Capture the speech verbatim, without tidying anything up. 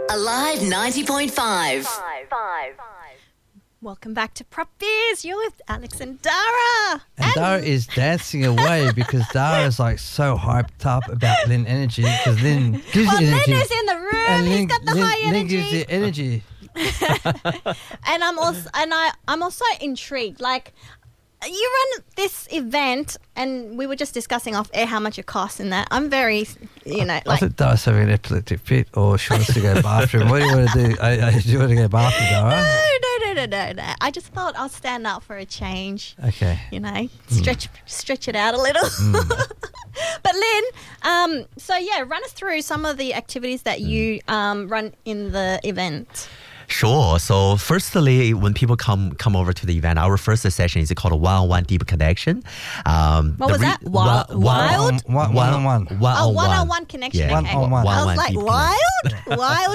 Alive ninety point five. Welcome back to Prop Biz. You're with Alex and Dara. And, And- Dara is dancing away because Dara's like so hyped up about Lynn energy because Lynn gives Well, you energy. Lynn is in the room. and He's Lynn, got the Lynn, high Lynn gives energy. you energy. And I'm also and I I'm also intrigued. Like, you run this event, and we were just discussing off air how much it costs and that. I'm very, you know, I like. think Dara's having an epileptic fit or she wants to go to the bathroom. What do you want to do? I, I, do you want to go to the bathroom, Dara? No, no, no, no, no. I just thought I'll stand up for a change. Okay. You know, stretch stretch it out a little. But Lynn, um, so yeah, run us through some of the activities that you um, run in the event. Sure. So firstly, when people come come over to the event, our first session is called a one-on-one deep connection. Um, What the was that? Wild- wild? One, one, one on one. Oh, one-on-one connection. Yeah. Okay. One-on-one. I was One-on-one like, deep wild? Wild